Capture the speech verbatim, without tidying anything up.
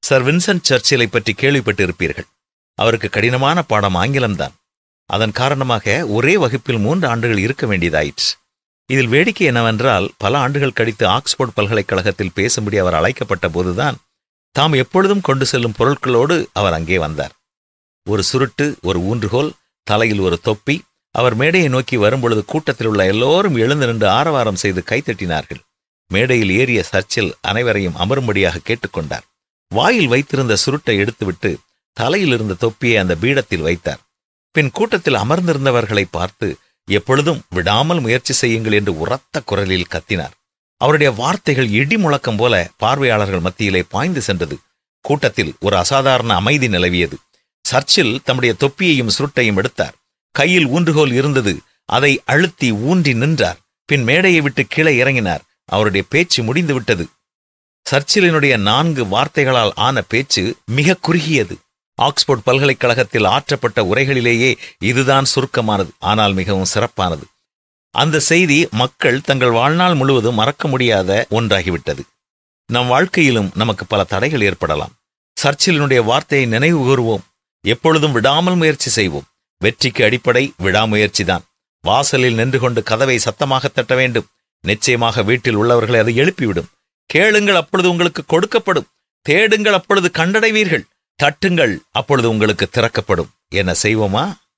Sir Vincent சர்ச்சிலை பற்றி கேள்விப்பட்டிருப்பீர்கள். அவருக்கு கடினமான பாடம் ஆங்கிலம்தான். அதன் காரணமாக ஒரே வகுப்பில் மூன்று ஆண்டுகள் இருக்க வேண்டியதாயிற்று. இதில் வேடிக்கை என்னவென்றால், பல ஆண்டுகள் கழித்து ஆக்ஸ்போர்ட் பல்கலைக்கழகத்தில் பேசும்படி அவர் அழைக்கப்பட்ட போதுதான் தாம் எப்பொழுதும் கொண்டு செல்லும் பொருட்களோடு அவர் அங்கே வந்தார். ஒரு சுருட்டு, ஒரு ஊன்றுகோல், தலையில் ஒரு தொப்பி. அவர் மேடையை நோக்கி வரும்பொழுது கூட்டத்தில் உள்ள எல்லோரும் எழுந்து நின்று ஆரவாரம் செய்து கைத்தட்டினார்கள். மேடையில் ஏறிய சர்ச்சில் அனைவரையும் அமரும்படியாக கேட்டுக்கொண்டார். வாயில் வைத்திருந்த சுருட்டை எடுத்துவிட்டு தலையில் இருந்த தொப்பியை அந்த பீடத்தில் வைத்தார். பின் கூட்டத்தில் அமர்ந்திருந்தவர்களை பார்த்து எப்பொழுதும் விடாமல் முயற்சி செய்யுங்கள் என்று உரத்த குரலில் கத்தினார். அவருடைய வார்த்தைகள் இடி முழக்கம் போல பார்வையாளர்கள் மத்தியிலே பாய்ந்து சென்றது. கூட்டத்தில் ஒரு அசாதாரண அமைதி நிலவியது. சர்ச்சில் தம்முடைய தொப்பியையும் சுருட்டையும் எடுத்தார். கையில் ஊன்றுகோல் இருந்தது. அதை அழுத்தி ஊன்றி நின்றார். பின் மேடையை விட்டு கீழே இறங்கினார். அவருடைய பேச்சு முடிந்து விட்டது. சர்ச்சிலினுடைய நான்கு வார்த்தைகளால் ஆன பேச்சு மிக குறுகியது. ஆக்ஸ்போர்ட் பல்கலைக்கழகத்தில் ஆற்றப்பட்ட உரைகளிலேயே இதுதான் சுருக்கமானது, ஆனால் மிகவும் சிறப்பானது. அந்த செய்தி மக்கள் தங்கள் வாழ்நாள் முழுவதும் மறக்க முடியாத ஒன்றாகிவிட்டது. நம் வாழ்க்கையிலும் நமக்கு பல தடைகள் ஏற்படலாம். சர்ச்சிலினுடைய வார்த்தையை நினைவு கூறுவோம். எப்பொழுதும் விடாமல் முயற்சி செய்வோம். வெற்றிக்கு அடிப்படை விடாமுயற்சிதான். வாசலில் நின்று கொண்டு கதவை சத்தமாக தட்ட வேண்டும். நிச்சயமாக வீட்டில் உள்ளவர்களை அதை எழுப்பிவிடும். கேளுங்கள், அப்பொழுது உங்களுக்கு கொடுக்கப்படும். தேடுங்கள், அப்பொழுது கண்டடைவீர்கள். தட்டுங்கள், அப்பொழுது உங்களுக்கு திறக்கப்படும். என்ன செய்வோமா?